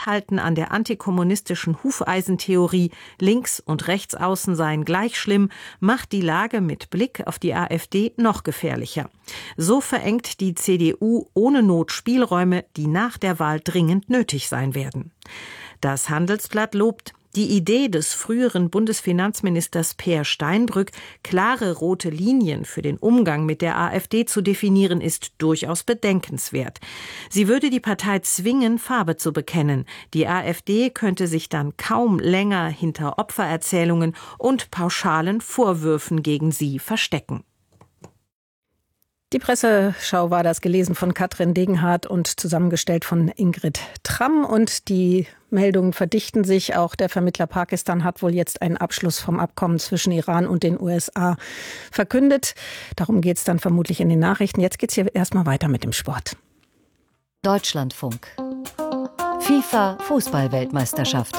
Festhalten an der antikommunistischen Hufeisentheorie, links und rechtsaußen seien gleich schlimm, macht die Lage mit Blick auf die AfD noch gefährlicher. So verengt die CDU ohne Not Spielräume, die nach der Wahl dringend nötig sein werden. Das Handelsblatt lobt: Die Idee des früheren Bundesfinanzministers Peer Steinbrück, klare rote Linien für den Umgang mit der AfD zu definieren, ist durchaus bedenkenswert. Sie würde die Partei zwingen, Farbe zu bekennen. Die AfD könnte sich dann kaum länger hinter Opfererzählungen und pauschalen Vorwürfen gegen sie verstecken. Die Presseschau war das, gelesen von Katrin Degenhardt und zusammengestellt von Ingrid Tramm. Und die Meldungen verdichten sich. Auch der Vermittler Pakistan hat wohl jetzt einen Abschluss vom Abkommen zwischen Iran und den USA verkündet. Darum geht es dann vermutlich in den Nachrichten. Jetzt geht es hier erstmal weiter mit dem Sport. Deutschlandfunk. FIFA Fußball-Weltmeisterschaft.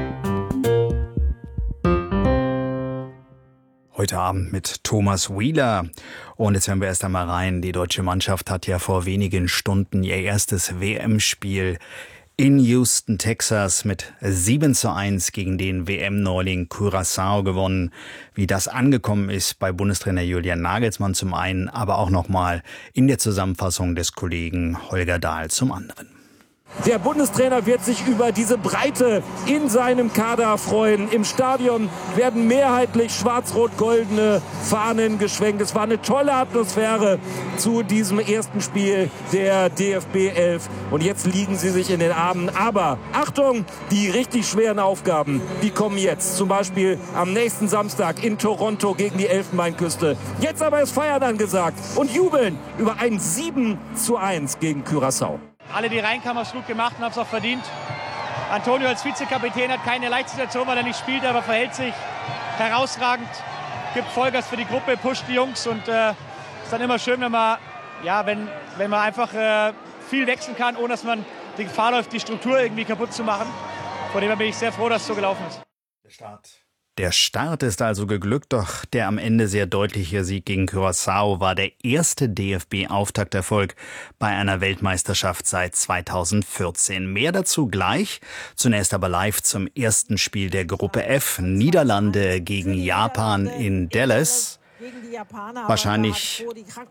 Heute Abend mit Thomas Wheeler. Und jetzt hören wir erst einmal rein. Die deutsche Mannschaft hat ja vor wenigen Stunden ihr erstes WM-Spiel in Houston, Texas mit 7:1 gegen den WM-Neuling Curaçao gewonnen. Wie das angekommen ist bei Bundestrainer Julian Nagelsmann zum einen, aber auch nochmal in der Zusammenfassung des Kollegen Holger Dahl zum anderen. Der Bundestrainer wird sich über diese Breite in seinem Kader freuen. Im Stadion werden mehrheitlich schwarz-rot-goldene Fahnen geschwenkt. Es war eine tolle Atmosphäre zu diesem ersten Spiel der DFB 11. Und jetzt liegen sie sich in den Armen. Aber Achtung, die richtig schweren Aufgaben, die kommen jetzt. Zum Beispiel am nächsten Samstag in Toronto gegen die Elfenbeinküste. Jetzt aber ist Feiern angesagt und jubeln über ein 7:1 gegen Curaçao. Alle, die reinkamen, haben es gut gemacht und haben es auch verdient. Antonio als Vizekapitän hat keine leichte Situation, weil er nicht spielt, aber verhält sich herausragend, gibt Vollgas für die Gruppe, pusht die Jungs und ist dann immer schön, wenn man einfach viel wechseln kann, ohne dass man die Gefahr läuft, die Struktur irgendwie kaputt zu machen. Von dem her bin ich sehr froh, dass es so gelaufen ist. Der Start ist also geglückt, doch der am Ende sehr deutliche Sieg gegen Curaçao war der erste DFB-Auftakterfolg bei einer Weltmeisterschaft seit 2014. Mehr dazu gleich. Zunächst aber live zum ersten Spiel der Gruppe F. Niederlande gegen Japan in Dallas. Wahrscheinlich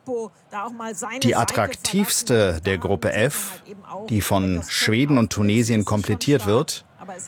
die attraktivste der Gruppe F, die von Schweden und Tunesien komplettiert wird.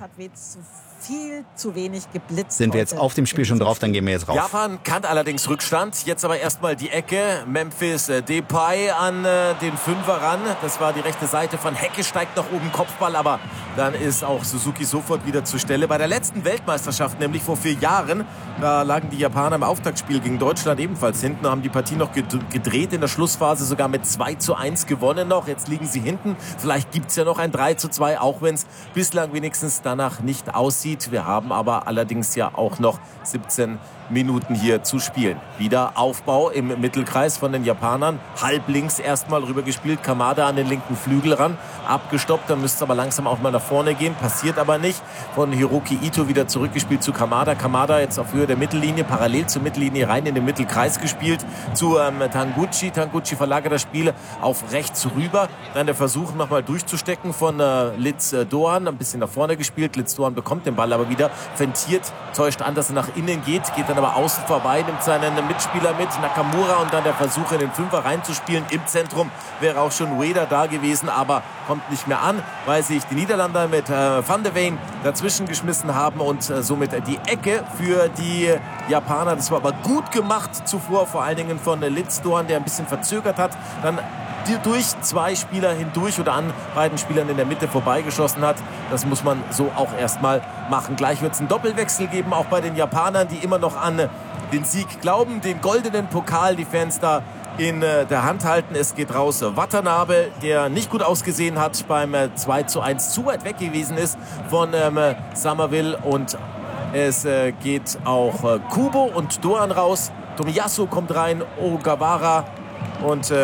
Viel zu wenig geblitzt. Sind wir jetzt auf dem Spiel schon drauf, dann gehen wir jetzt rauf. Japan kann allerdings Rückstand. Jetzt aber erstmal die Ecke. Memphis Depay an den Fünfer ran. Das war die rechte Seite von Hecke, steigt nach oben, Kopfball, aber dann ist auch Suzuki sofort wieder zur Stelle. Bei der letzten Weltmeisterschaft, nämlich vor 4 Jahren, da lagen die Japaner im Auftaktspiel gegen Deutschland ebenfalls hinten, haben die Partie noch gedreht, in der Schlussphase sogar mit 2:1 gewonnen noch. Jetzt liegen sie hinten. Vielleicht gibt es ja noch ein 3:2, auch wenn es bislang wenigstens danach nicht aussieht. Wir haben aber allerdings ja auch noch 17 Minuten hier zu spielen. Wieder Aufbau im Mittelkreis von den Japanern. Halb links erstmal rüber gespielt. Kamada an den linken Flügel ran. Abgestoppt, dann müsste es aber langsam auch mal nach vorne gehen. Passiert aber nicht. Von Hiroki Ito wieder zurückgespielt zu Kamada. Kamada jetzt auf Höhe der Mittellinie, parallel zur Mittellinie rein in den Mittelkreis gespielt. Zu Tanguchi. Tanguchi verlagert das Spiel auf rechts rüber. Dann der Versuch nochmal durchzustecken von Litz Doan. Ein bisschen nach vorne gespielt. Litz Doan bekommt den Ball aber wieder. Fentiert, täuscht an, dass er nach innen geht dann aber außen vorbei, nimmt seinen Mitspieler mit, Nakamura, und dann der Versuch in den Fünfer reinzuspielen. Im Zentrum wäre auch schon Ueda da gewesen, aber kommt nicht mehr an, weil sich die Niederländer mit Van de Ven dazwischen geschmissen haben und somit die Ecke für die Japaner. Das war aber gut gemacht zuvor, vor allen Dingen von Litzdorn, der ein bisschen verzögert hat, dann durch 2 Spieler hindurch oder an beiden Spielern in der Mitte vorbeigeschossen hat. Das muss man so auch erstmal machen. Gleich wird es einen Doppelwechsel geben, auch bei den Japanern, die immer noch an den Sieg glauben. Den goldenen Pokal, die Fans da in der Hand halten. Es geht raus Watanabe, der nicht gut ausgesehen hat beim 2:1, zu weit weg gewesen ist von Summerville. Und es geht auch Kubo und Doan raus. Tomiyasu kommt rein, Ogawara. Und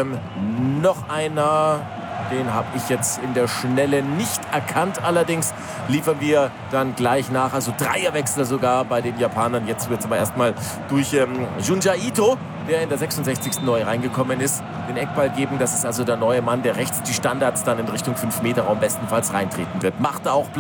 noch einer, den habe ich jetzt in der Schnelle nicht erkannt. Allerdings liefern wir dann gleich nach. Also Dreierwechsel sogar bei den Japanern. Jetzt wird es aber erstmal durch Junja Ito, der in der 66. neu reingekommen ist, den Eckball geben. Das ist also der neue Mann, der rechts die Standards dann in Richtung 5-Meter-Raum bestenfalls reintreten wird. Macht er auch